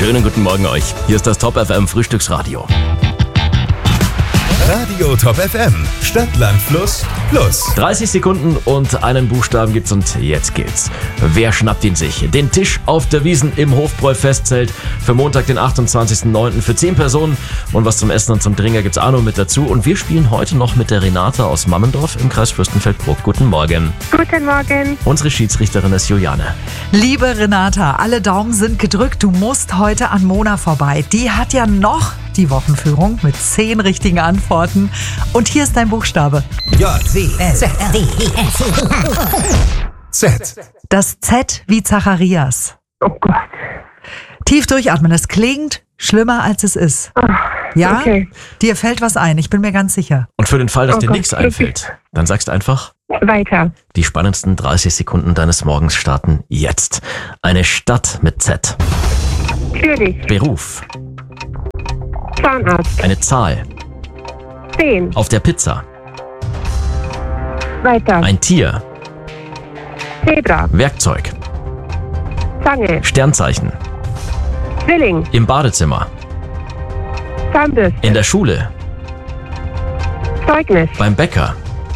Schönen guten Morgen euch. Hier ist das Top FM Frühstücksradio. Radio Top FM, Stadt, Land, Fluss, Plus. 30 Sekunden und einen Buchstaben gibt's und jetzt geht's. Wer schnappt ihn sich? Den Tisch auf der Wiesn im Hofbräu-Festzelt für Montag, den 28.09. für 10 Personen. Und was zum Essen und zum Trinken gibt's auch noch mit dazu. Und wir spielen heute noch mit der Renate aus Mammendorf im Kreis Fürstenfeldbruck. Guten Morgen. Guten Morgen. Unsere Schiedsrichterin ist Juliane. Liebe Renata, alle Daumen sind gedrückt. Du musst heute an Mona vorbei. Die hat ja noch die Wochenführung mit 10 richtigen Antworten. Und hier ist dein Buchstabe. Z. Das Z wie Zacharias. Oh Gott. Tief durchatmen. Es klingt schlimmer, als es ist. Ja? Okay. Dir fällt was ein. Ich bin mir ganz sicher. Und für den Fall, dass Oh dir Gott, nichts einfällt, dann sagst einfach, Weiter. die spannendsten 30 Sekunden deines Morgens starten jetzt. Eine Stadt mit Z. Zürich. Beruf. Zahnarzt. Eine Zahl. 10. Auf der Pizza. Weiter. Ein Tier. Zebra. Werkzeug. Zange. Sternzeichen. Zwilling. Im Badezimmer. Zahnbürste. In der Schule. Zeugnis. Beim Bäcker.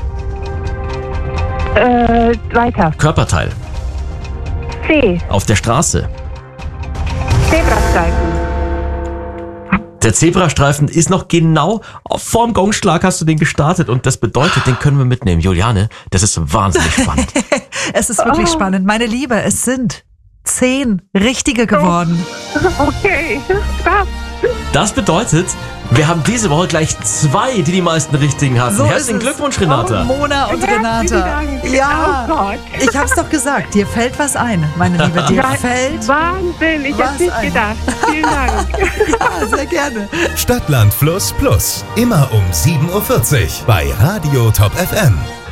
Weiter. Körperteil. C. Auf der Straße. Zebrastreifen. Der Zebrastreifen ist noch genau vorm Gongschlag hast du den gestartet und das bedeutet, den können wir mitnehmen. Juliane, das ist wahnsinnig spannend. Es ist wirklich spannend. Meine Liebe, es sind 10 richtige geworden. Okay. Krass. Das bedeutet, wir haben diese Woche gleich 2, die meisten richtigen hatten. So Herzlichen ist es. Glückwunsch, Renata. Oh, Mona und Herzlichen Renata. Dank. Ja, Oh Gott. ich hab's doch gesagt. Dir fällt was ein, meine Liebe. Dir fällt Wahnsinn. Ich Was hab's nicht ein- gedacht. Vielen Dank. ja, sehr gerne. Stadt, Land, Fluss, Plus. Immer um 7.40 Uhr bei Radio Top FM.